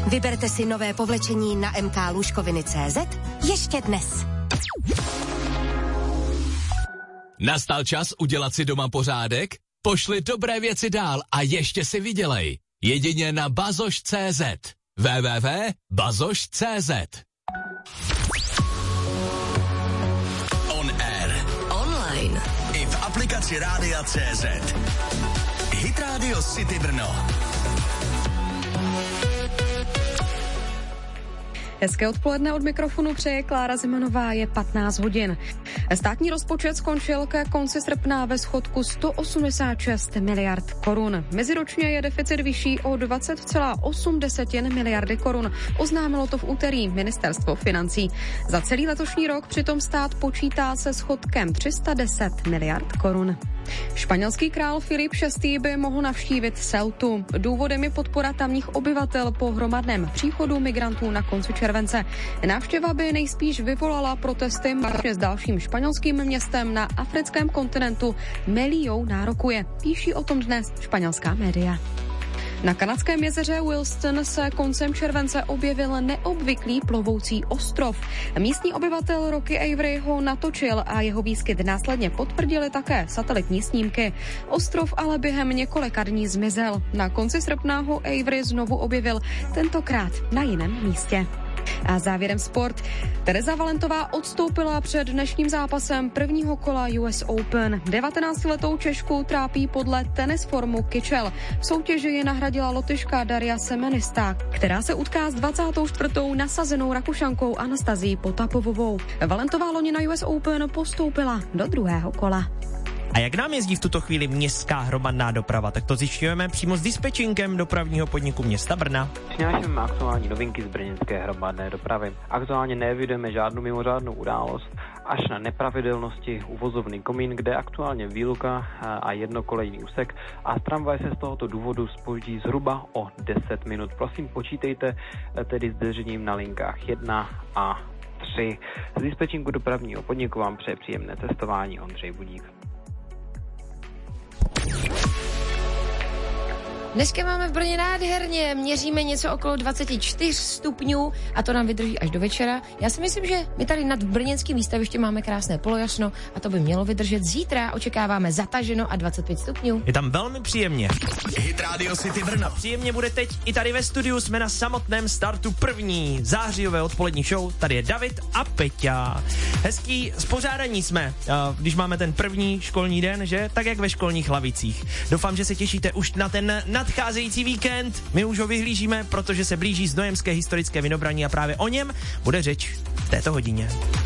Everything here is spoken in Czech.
Vyberte si nové povlečení na mklůžkoviny.cz ještě dnes. Nastal čas udělat si doma pořádek? Pošli dobré věci dál a ještě si vydělej. Jedině na bazoš.cz. www.bazoš.cz. On air. Online. I v aplikaci Rádia.cz. Hit Radio City Brno. Hezké odpoledne, od mikrofonu přeje Klára Zemanová, je 15 hodin. Státní rozpočet skončil ke konci srpna ve schodku 186 miliard korun. Meziročně je deficit vyšší o 20,8 miliardy korun. Oznámilo to v úterý ministerstvo financí. Za celý letošní rok přitom stát počítá se schodkem 310 miliard korun. Španělský král Filip VI. By mohl navštívit Ceutu. Důvodem je podpora tamních obyvatel po hromadném příchodu migrantů na konci července. Návštěva by nejspíš vyvolala protesty s dalším španělským městem na africkém kontinentu Melillou nárokuje. Píší o tom dnes španělská média. Na kanadském jezeře Wilson se koncem července objevil neobvyklý plovoucí ostrov. Místní obyvatel Rocky Avery ho natočil a jeho výskyt následně potvrdili také satelitní snímky. Ostrov ale během několika dní zmizel. Na konci srpna ho Avery znovu objevil, tentokrát na jiném místě. A závěrem sport. Tereza Valentová odstoupila před dnešním zápasem prvního kola US Open. 19letou Češku trápí podle tenisformu kyčel. V soutěži je nahradila Lotyška Daria Semenista, která se utká s 24. nasazenou Rakušankou Anastazií Potapovovou. Valentová loni na US Open postoupila do druhého kola. A jak nám jezdí v tuto chvíli městská hromadná doprava, tak to zjišťujeme přímo s dispečinkem dopravního podniku města Brna. Přinášíme aktuální novinky z brněnské hromadné dopravy. Aktuálně neevidujeme žádnou mimořádnou událost, až na nepravidelnosti u vozovny Komín, kde aktuálně výluka a jednokolejný úsek a tramvaj se z tohoto důvodu zpoždí zhruba o 10 minut. Prosím, počítejte tedy s držením na linkách 1 a 3. Z dispečinku dopravního podniku vám přeje příjemné cestování Ondřej Budík. Dneska máme v Brně nádherně, měříme něco okolo 24 stupňů a to nám vydrží až do večera. Já si myslím, že my tady nad brněnským výstavištěm máme krásné polojasno a to by mělo vydržet. Zítra očekáváme zataženo a 25 stupňů. Je tam velmi příjemně. Hit Radio City Brno. Příjemně bude teď i tady ve studiu, jsme na samotném startu první zářijové odpolední show. Tady je David a Peťa. Hezký spořádaní jsme, když máme ten první školní den, že? Tak jak ve školních lavicích. Doufám, že se těšíte už na ten nadcházející víkend. My už ho vyhlížíme, protože se blíží Znojemské historické Vinobraní a právě o něm bude řeč v této hodině.